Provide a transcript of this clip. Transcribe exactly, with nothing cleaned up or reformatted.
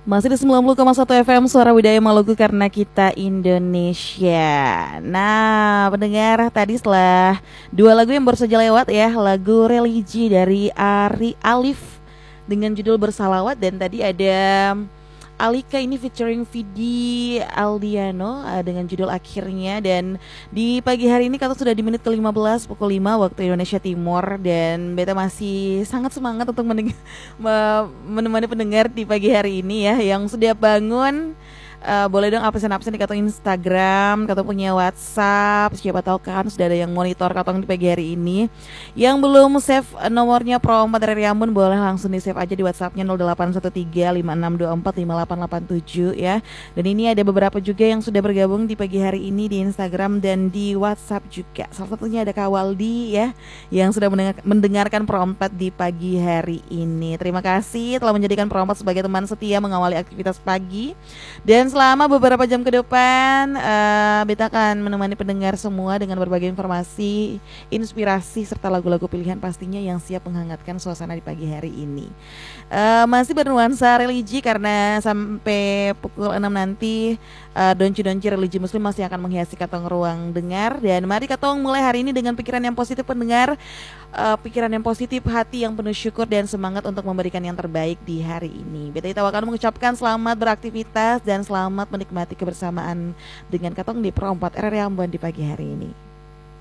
Masih di sembilan puluh koma satu F M Suara Budaya Maluku karena kita Indonesia. Nah, pendengar, tadi setelah dua lagu yang baru saja lewat ya, lagu Religi dari Ari Alif dengan judul Bersalawat, dan tadi ada Alika ini featuring Vidi Aldiano uh, dengan judul Akhirnya. Dan di pagi hari ini kata sudah di menit ke lima belas pukul lima waktu Indonesia Timur, dan beta masih sangat semangat untuk meneng- menemani pendengar di pagi hari ini ya. Yang sudah bangun, Uh, boleh dong absen-absen di Katong Instagram, Katong punya WhatsApp. Siapa tahu kan sudah ada yang monitor Katong di pagi hari ini. Yang belum save uh, nomornya Pro empat dari Ambon, boleh langsung di save aja di WhatsAppnya nol delapan satu tiga lima enam dua empat lima delapan delapan tujuh ya. Dan ini ada beberapa juga yang sudah bergabung di pagi hari ini di Instagram dan di WhatsApp juga. Salah satunya ada Kawaldi ya, yang sudah mendengar- mendengarkan Pro empat di pagi hari ini. Terima kasih telah menjadikan Pro empat sebagai teman setia mengawali aktivitas pagi. Dan selama beberapa jam ke depan, uh, beta akan menemani pendengar semua dengan berbagai informasi, inspirasi, serta lagu-lagu pilihan pastinya yang siap menghangatkan suasana di pagi hari ini. Uh, masih bernuansa religi karena sampai pukul enam nanti uh, donci-donci religi muslim masih akan menghiasi Katong Ruang Dengar. Dan mari Katong mulai hari ini dengan pikiran yang positif pendengar, uh, pikiran yang positif, hati yang penuh syukur dan semangat untuk memberikan yang terbaik di hari ini. Beta Itawakan mengucapkan selamat beraktivitas dan selamat menikmati kebersamaan dengan Katong di Pro empat R R I Ambon di pagi hari ini.